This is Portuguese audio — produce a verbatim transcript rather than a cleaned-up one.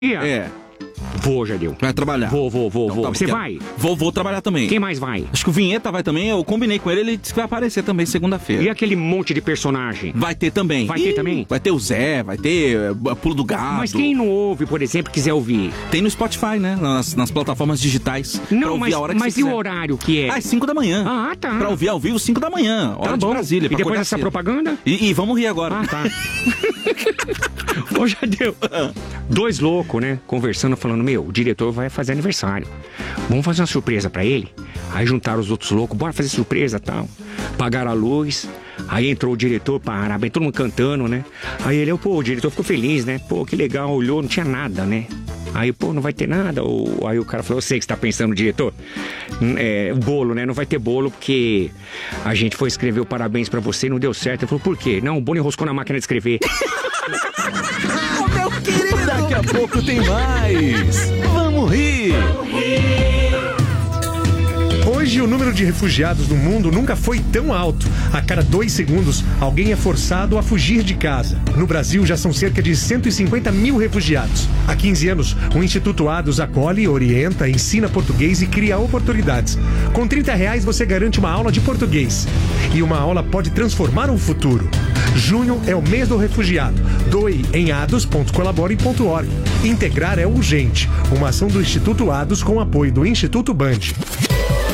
É. Vou, Jadeu. Vai trabalhar? Vou, vou, vou, Então, vou. tá, Você porque- vai? Vou, vou trabalhar também. Quem mais vai? Acho que o Vinheta vai também. Eu combinei com ele, ele disse que vai aparecer também segunda-feira. E aquele monte de personagem? Vai ter também. Vai ter Ih, também? Vai ter o Zé, vai ter uh, Pulo do Gado. Mas quem não ouve, por exemplo, quiser ouvir? Tem no Spotify, né? Nas, nas plataformas digitais. pra Não, ouvir mas, a hora que mas você e o quiser. horário que é? Ah, às cinco da manhã. Ah, tá. Pra ouvir ao vivo, cinco da manhã. Hora Tá de bom. Brasília. E pra depois acordar dessa cedo. propaganda? E, e vamos rir agora. Ah, tá. Ô, Jadeu. Dois loucos, né? Conversando, falando, meu, o diretor vai fazer aniversário. Vamos fazer uma surpresa pra ele? Aí juntaram os outros loucos, bora fazer surpresa e tal. Pagaram a luz. Aí entrou o diretor, parabéns, todo mundo cantando, né? Aí ele, pô, o diretor ficou feliz, né? Pô, que legal, olhou, não tinha nada, né? Aí, pô, não vai ter nada. Ou... Aí o cara falou, eu sei que você tá pensando, diretor. É, o bolo, né? Não vai ter bolo porque a gente foi escrever o parabéns pra você e não deu certo. Ele falou, por quê? Não, o bolo enroscou na máquina de escrever. Ô, meu querido! Daqui a pouco tem mais. Vamos rir! Hoje, o número de refugiados no mundo nunca foi tão alto. A cada dois segundos, alguém é forçado a fugir de casa. No Brasil, já são cerca de cento e cinquenta mil refugiados. Há quinze anos, o Instituto Ados acolhe, orienta, ensina português e cria oportunidades. Com trinta reais, você garante uma aula de português. E uma aula pode transformar um futuro. Junho é o mês do refugiado. Doe em ados ponto colabore ponto org. Integrar é urgente. Uma ação do Instituto Ados com apoio do Instituto Band.